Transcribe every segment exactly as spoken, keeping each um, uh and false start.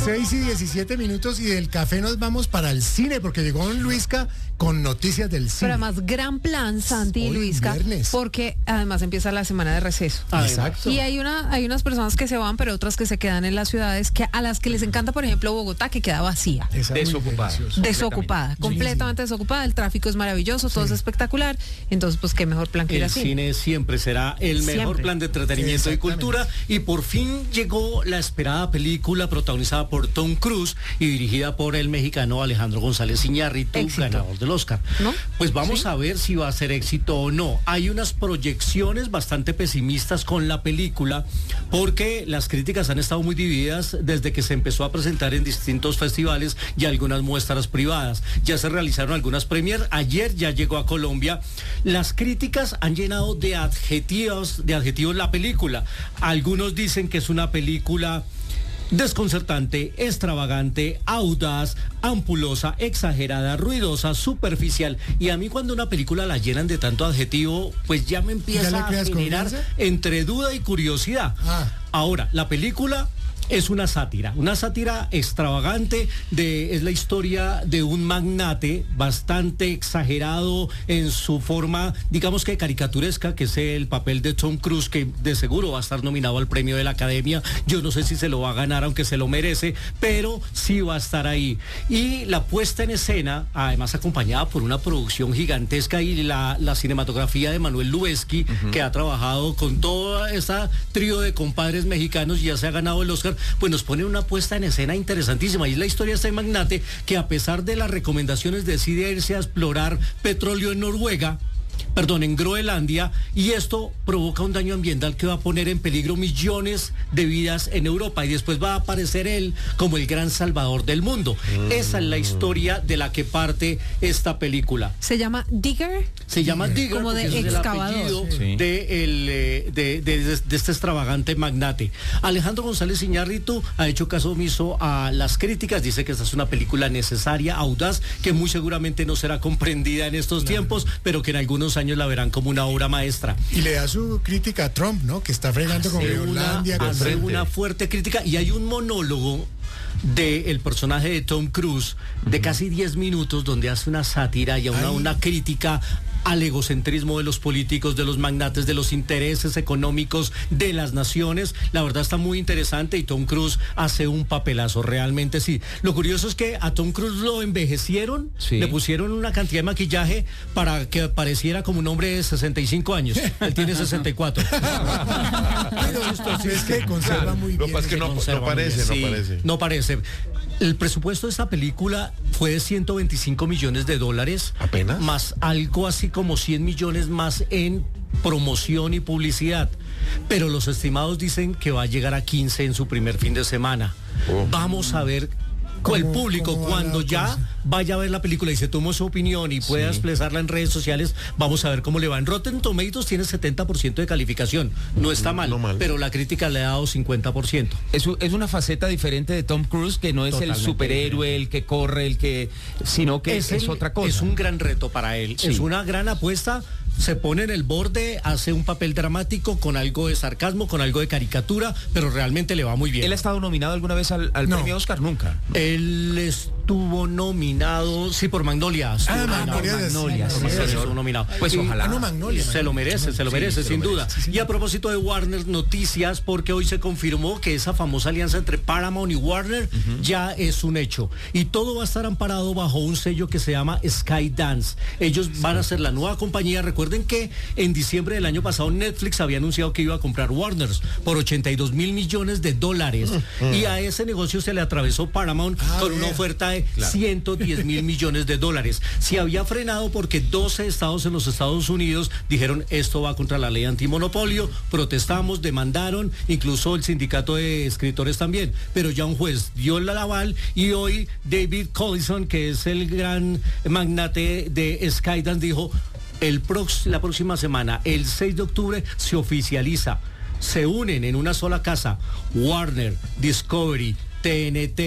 seis y diecisiete minutos y del café nos vamos para el cine porque llegó don Luisca con noticias del cine. Pero además, gran plan, Santi y Luisca, porque además empieza la semana de receso. Ah, exacto. Y hay una, hay unas personas que se van, pero otras que se quedan en las ciudades, que a las que les encanta, por ejemplo, Bogotá, que queda vacía. Desocupada. Desocupada, completamente sí, sí. desocupada. El tráfico es maravilloso, todo sí. es espectacular. Entonces, pues qué mejor plan que ir así. El cine siempre será el mejor siempre. plan de entretenimiento y cultura. Y por fin llegó la esperada película protagonizada por Tom Cruise y dirigida por el mexicano Alejandro González Iñárritu, ganador del Oscar. ¿No? Pues vamos ¿Sí? a ver si va a ser éxito o no. Hay unas proyecciones bastante pesimistas con la película porque las críticas han estado muy divididas desde que se empezó a presentar en distintos festivales y algunas muestras privadas. Ya se realizaron algunas premier. Ayer ya llegó a Colombia. Las críticas han llenado de adjetivos, de adjetivos la película. Algunos dicen que es una película desconcertante, extravagante, audaz, ampulosa, exagerada, ruidosa, superficial. Y a mí cuando una película la llenan de tanto adjetivo, pues ya me empieza ¿Ya a generar entre duda y curiosidad. Ah. Ahora, la película es una sátira, una sátira extravagante, de, es la historia de un magnate bastante exagerado en su forma, digamos que caricaturesca, que es el papel de Tom Cruise, que de seguro va a estar nominado al premio de la Academia. Yo no sé si se lo va a ganar, aunque se lo merece, pero sí va a estar ahí. Y la puesta en escena, además acompañada por una producción gigantesca y la, la cinematografía de Manuel Lubezki, uh-huh. que ha trabajado con toda esa trío de compadres mexicanos y ya se ha ganado el Oscar, pues nos pone una puesta en escena interesantísima. Y es la historia de este magnate que, a pesar de las recomendaciones, decide irse a explorar petróleo en Noruega, perdón, en Groenlandia, y esto provoca un daño ambiental que va a poner en peligro millones de vidas en Europa, y después va a aparecer él como el gran salvador del mundo. Mm. Esa es la historia de la que parte esta película. ¿Se llama Digger? Se llama Digger, como de excavador. Sí. De, el, de, de, de, de este extravagante magnate. Alejandro González Iñárritu ha hecho caso omiso a las críticas, dice que esta es una película necesaria, audaz, que muy seguramente no será comprendida en estos no, tiempos, no. pero que en algunos años la verán como una obra maestra. Y le da su crítica a Trump, ¿no? Que está fregando con Groenlandia. Hace una fuerte crítica, y hay un monólogo del personaje de Tom Cruise de casi diez minutos donde hace una sátira y una, una crítica al egocentrismo de los políticos, de los magnates, de los intereses económicos de las naciones. La verdad está muy interesante y Tom Cruise hace un papelazo, realmente sí. Lo curioso es que a Tom Cruise lo envejecieron, sí. le pusieron una cantidad de maquillaje para que pareciera como un hombre de sesenta y cinco años. Él tiene sesenta y cuatro. Pero esto sí es que conserva claro, muy bien. Lo es que no, no parece, no sí, parece. No parece. El presupuesto de esta película fue de ciento veinticinco millones de dólares. ¿Apenas? Más algo así como cien millones más en promoción y publicidad. Pero los estimados dicen que va a llegar a quince en su primer fin de semana. Oh. Vamos a ver el público cuando ya cosa? vaya a ver la película y se tome su opinión y pueda sí. expresarla en redes sociales. Vamos a ver cómo le va. En Rotten Tomatoes tiene setenta por ciento de calificación, no está mal, no mal, pero la crítica le ha dado cincuenta por ciento. Es, es una faceta diferente de Tom Cruise, que no es Totalmente el superhéroe, diferente. el que corre, el que, sino que es, es el, otra cosa. Es un gran reto para él, sí. es una gran apuesta. Se pone en el borde, hace un papel dramático con algo de sarcasmo, con algo de caricatura, pero realmente le va muy bien. ¿Él ha estado nominado alguna vez al, al no. premio Oscar? Nunca. Él estuvo nominado, sí, por Magnolia. Ah, Magnolia. Magnolia, sí, sí, estuvo nominado. Pues y, ojalá. Ah, no, Magnolia. Se lo merece, se lo sí, merece, se sin lo duda. merece, sí, sí. Y a propósito de Warner, noticias, porque hoy se confirmó que esa famosa alianza entre Paramount y Warner uh-huh. ya es un hecho. Y todo va a estar amparado bajo un sello que se llama Skydance. Ellos sí. van a ser la nueva compañía. Recuerden que en diciembre del año pasado Netflix había anunciado que iba a comprar Warner por ochenta y dos mil millones de dólares. Uh-huh. Y a ese negocio se le atravesó Paramount ah, con bien. una oferta de claro. ciento diez mil millones de dólares. Se había frenado porque doce estados en los Estados Unidos dijeron esto va contra la ley antimonopolio, protestamos, demandaron, incluso el sindicato de escritores también, pero ya un juez dio el aval y hoy David Collison, que es el gran magnate de Skydance, dijo el prox- la próxima semana, el seis de octubre, se oficializa, se unen en una sola casa Warner, Discovery, T N T,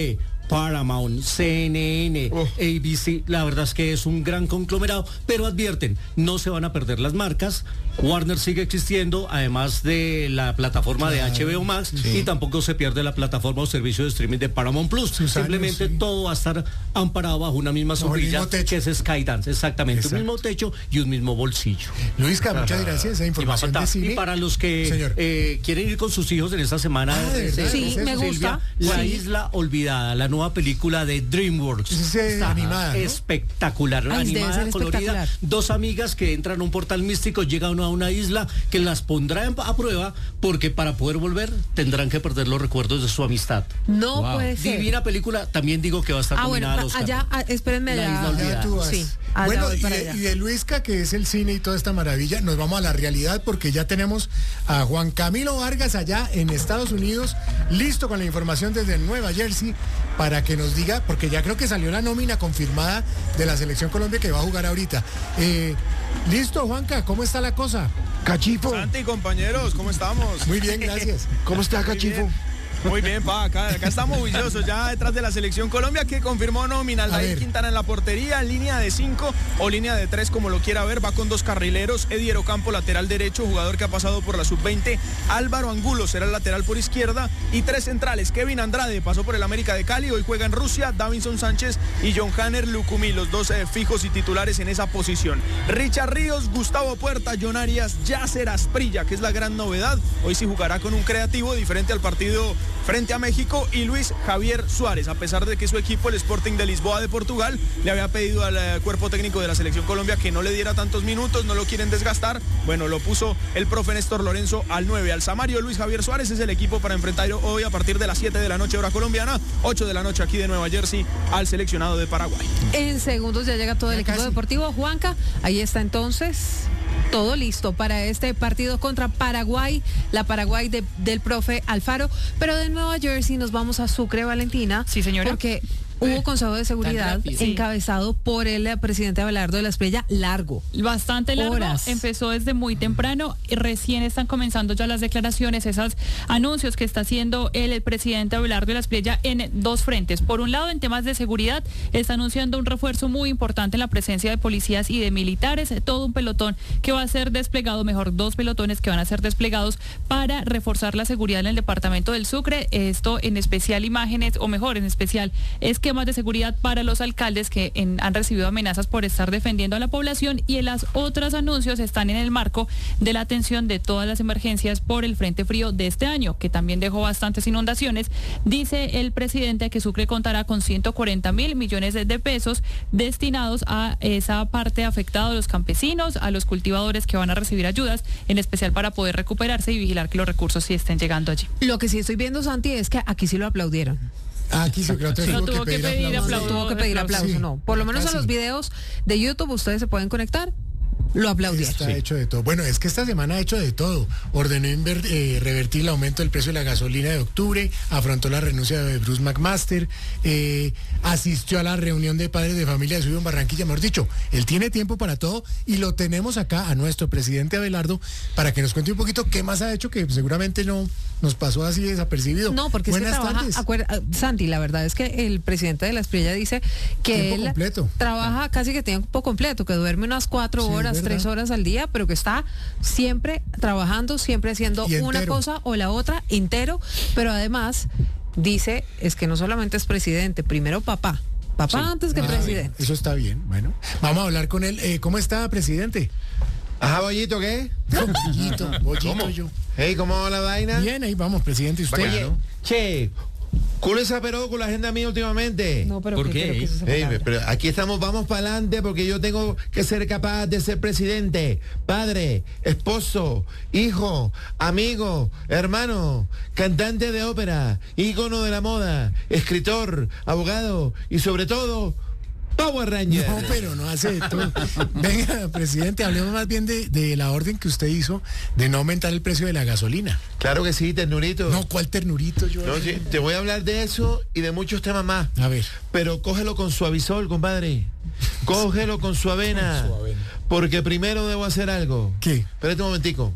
Paramount, C N N, oh. A B C. La verdad es que es un gran conglomerado, pero advierten, no se van a perder las marcas. Warner sigue existiendo, además de la plataforma claro, de H B O Max, sí. y tampoco se pierde la plataforma o servicio de streaming de Paramount Plus. Sus Simplemente años, sí. todo va a estar amparado bajo una misma sombrilla, no, que es Skydance, exactamente, Exacto. un mismo techo y un mismo bolsillo. Luisca, muchas gracias, esa información de cine. Y para los que eh, quieren ir con sus hijos en esta semana, ah, de verdad, sí, me gusta. Silvia, La sí. Isla Olvidada, la nueva película de DreamWorks. Es Está animada, ¿no? Espectacular, Ay, animada, colorida. Espectacular. Dos amigas que entran a un portal místico, llegan a una isla que las pondrá a prueba porque para poder volver tendrán que perder los recuerdos de su amistad. No wow. puede ser. Divina película, también digo que va a estar ah, nominada bueno, al Oscar. allá, a, espérenme allá. La Isla Olvidada. Tú vas. Sí. Bueno, y de, y de Luisca, que es el cine y toda esta maravilla, nos vamos a la realidad porque ya tenemos a Juan Camilo Vargas allá en Estados Unidos, listo con la información desde Nueva Jersey para que nos diga, porque ya creo que salió la nómina confirmada de la Selección Colombia que va a jugar ahorita. Eh, listo, Juanca, ¿cómo está la cosa? Cachifo. Santi, compañeros, ¿cómo estamos? Muy bien, gracias. ¿Cómo está, Cachifo? Muy bien, pa, acá, acá estamos juiciosos ya detrás de la Selección Colombia que confirmó nómina. Aldair Quintana en la portería, línea de cinco o línea de tres, como lo quiera ver, va con dos carrileros. Eddie Ocampo, lateral derecho, jugador que ha pasado por la sub veinte. Álvaro Angulo será el lateral por izquierda. Y tres centrales, Kevin Andrade, pasó por el América de Cali, hoy juega en Rusia. Davinson Sánchez y John Hanner Lucumí, los dos eh, fijos y titulares en esa posición. Richard Ríos, Gustavo Puerta, John Arias, Yasser Asprilla, que es la gran novedad. Hoy sí jugará con un creativo diferente al partido frente a México, y Luis Javier Suárez, a pesar de que su equipo, el Sporting de Lisboa de Portugal, le había pedido al uh, cuerpo técnico de la Selección Colombia que no le diera tantos minutos, no lo quieren desgastar. Bueno, lo puso el profe Néstor Lorenzo al nueve. Al Samario, Luis Javier Suárez es el equipo para enfrentar hoy a partir de las siete de la noche hora colombiana, ocho de la noche aquí de Nueva Jersey, al seleccionado de Paraguay. En segundos ya llega todo el equipo deportivo. Juanca, ahí está entonces todo listo para este partido contra Paraguay, la Paraguay de, del profe Alfaro. Pero de Nueva Jersey nos vamos a Sucre, Valentina. Sí, señora. Porque hubo consejo de seguridad encabezado sí. por el presidente Abelardo de la Espriella, largo. Bastante largo, Horas. Empezó desde muy temprano, y recién están comenzando ya las declaraciones, esos anuncios que está haciendo el, el presidente Abelardo de la Espriella en dos frentes. Por un lado, en temas de seguridad, está anunciando un refuerzo muy importante en la presencia de policías y de militares, todo un pelotón que va a ser desplegado, mejor, dos pelotones que van a ser desplegados para reforzar la seguridad en el departamento del Sucre. Esto en especial imágenes, o mejor, en especial es que esquemas de seguridad para los alcaldes que en, han recibido amenazas por estar defendiendo a la población, y en las otros anuncios están en el marco de la atención de todas las emergencias por el frente frío de este año, que también dejó bastantes inundaciones. Dice el presidente que Sucre contará con ciento cuarenta mil millones de, de pesos destinados a esa parte afectada, a los campesinos, a los cultivadores que van a recibir ayudas, en especial para poder recuperarse y vigilar que los recursos sí estén llegando allí. Lo que sí estoy viendo, Santi, es que aquí sí lo aplaudieron. Aquí sí, creo que sí. tuvo, no tuvo que, que pedir, pedir aplauso. No tuvo que pedir aplauso, sí. no. Por lo menos Casi. En los videos de YouTube ustedes se pueden conectar. Lo aplaudieron. Está sí. hecho de todo. Bueno, es que esta semana ha hecho de todo. Ordenó inver, eh, revertir el aumento del precio de la gasolina de octubre, afrontó la renuncia de Bruce McMaster, eh, asistió a la reunión de padres de familia de su hijo en Barranquilla. Mejor dicho, él tiene tiempo para todo, y lo tenemos acá a nuestro presidente Abelardo para que nos cuente un poquito qué más ha hecho, que seguramente no nos pasó así desapercibido. No, porque Buenas es que trabaja, acuerda, Santi, la verdad es que el presidente de la Espriella dice que tiempo él completo. trabaja casi que tiempo completo, que duerme unas cuatro sí, horas, tres horas al día, pero que está siempre trabajando, siempre haciendo una cosa o la otra, entero, pero además dice, es que no solamente es presidente, primero papá, papá sí. antes que ah, presidente. Eso está bien, bueno, vamos a hablar con él. Eh, ¿Cómo está, presidente? Ajá, Bollito, ¿qué? No, bollito, bollito ¿Cómo? yo. Hey, ¿cómo va la vaina? Bien, ahí vamos, presidente, ¿y usted? Oye, che, ¿cuál se aperó con la agenda mía últimamente? No, pero ¿por qué? qué? Hey, pero aquí estamos, vamos para adelante, porque yo tengo que ser capaz de ser presidente, padre, esposo, hijo, amigo, hermano, cantante de ópera, ícono de la moda, escritor, abogado y sobre todo Power Ranger. No, pero no hace de todo. Venga, presidente, hablemos más bien de, de la orden que usted hizo de no aumentar el precio de la gasolina. Claro que sí, ternurito. No, ¿cuál ternurito? Yo no, sí, te voy a hablar de eso y de muchos temas más. A ver. Pero cógelo con suavisol, compadre. Cógelo con su avena. Con su avena. Porque primero debo hacer algo. ¿Qué? Espérate un momentico.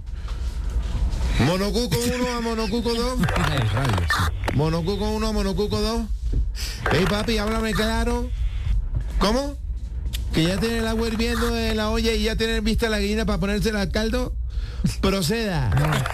Monocuco uno a Monocuco dos. Monocuco uno a Monocuco dos. Hey, papi, háblame claro. ¿Cómo? ¿Que ya tiene el agua hirviendo en la olla y ya tiene vista la gallina para ponérsela al caldo? Proceda.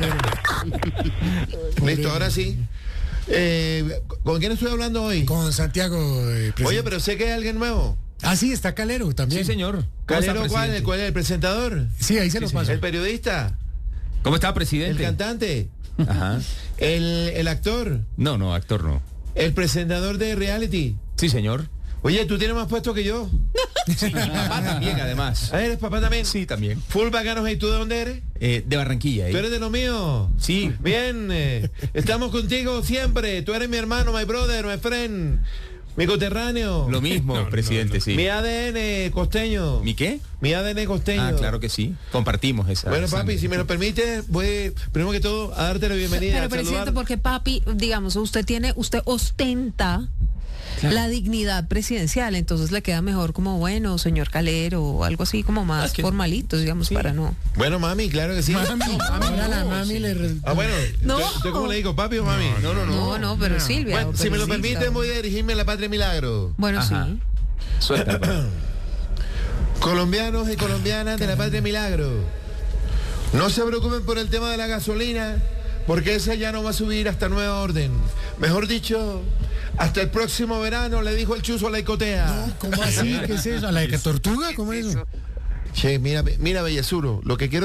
No, listo, ahora sí. Eh, ¿Con quién estoy hablando hoy? Con Santiago. Eh, Oye, pero sé que hay alguien nuevo. Ah, sí, está Calero también. Sí, señor. ¿Calero cuál? ¿Cuál es? ¿El presentador? Sí, ahí se sí, lo paso. ¿El periodista? ¿Cómo está, presidente? ¿El cantante? Ajá. ¿El, el actor? No, no, actor no. ¿El presentador de reality? Sí, señor. Oye, tú tienes más puesto que yo. Sí, papá también, además. ¿Eres papá también? Sí, también. Full bacanos, ¿y tú de dónde eres? Eh, de Barranquilla. ¿eh? ¿Tú eres de lo mío? Sí. Bien, eh, estamos contigo siempre. Tú eres mi hermano, my brother, my friend, mi coterráneo. Lo mismo, no, presidente, no, no. sí. Mi A D N costeño. ¿Mi qué? Mi A D N costeño. Ah, claro que sí. Compartimos esa. Bueno, papi, sangre. si me lo permite, voy primero que todo a darte la bienvenida. Pero, presidente, porque papi, digamos, usted tiene, usted ostenta... Claro. La dignidad presidencial, entonces le queda mejor como, bueno, señor Calero, o algo así como más que, formalitos, digamos, sí. para no. Bueno, mami, claro que sí. Mami, no, mami, no, la mami sí. le Ah, bueno, no. ¿usted cómo le digo, papi o mami? No, no, no. No, no, pero no. Silvia. Bueno, si me lo permiten, voy a dirigirme a la Patria Milagro. Bueno, Ajá. sí. Suelta. Colombianos y colombianas de la Patria Milagro, no se preocupen por el tema de la gasolina, porque esa ya no va a subir hasta nueva orden. Mejor dicho, hasta el próximo verano, le dijo el chuzo a la icotea. No, ¿cómo así? ¿Qué es eso? ¿A la de tortuga? ¿Cómo es eso? Che, mira, mira, Bellezuro, lo que quiero